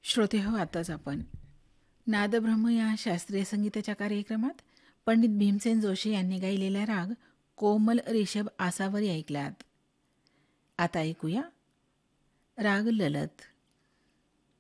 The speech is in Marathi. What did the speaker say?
श्रोते हो, आताच आपण नादब्रह्म या शास्त्रीय संगीताच्या कार्यक्रमात पंडित भीमसेन जोशी यांनी गायलेला राग कोमल रिषभ आसावरी ऐकलात. आता ऐकूया राग ललत.